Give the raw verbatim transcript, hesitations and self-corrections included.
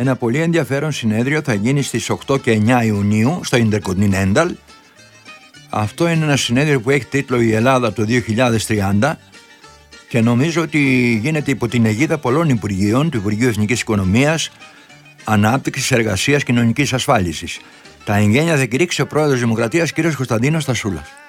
Ένα πολύ ενδιαφέρον συνέδριο θα γίνει στις οκτώ και εννιά Ιουνίου στο Intercontinental. Αυτό είναι ένα συνέδριο που έχει τίτλο «Η Ελλάδα το δύο χιλιάδες τριάντα» και νομίζω ότι γίνεται υπό την αιγίδα πολλών Υπουργείων, του Υπουργείου Εθνικής Οικονομίας, Ανάπτυξης, Εργασίας, Κοινωνικής Ασφάλισης. Τα εγγένεια θα κηρύξει ο πρόεδρος Δημοκρατίας κ. Κωνσταντίνος Στασούλας.